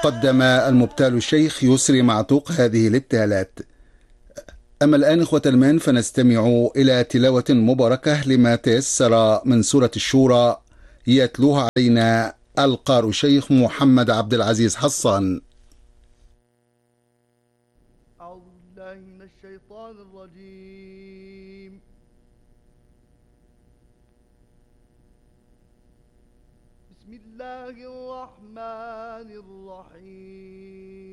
قدم المبتال الشيخ يسري معتوق هذه الابتالات. أما الآن إخوة المان فنستمع إلى تلاوة مباركة لما تيسر من سورة الشورى، يتلوها علينا القارئ الشيخ محمد عبد العزيز حصان. أعوذ بالله من الشيطان الرجيم. بسم الله الرحمن الرحيم.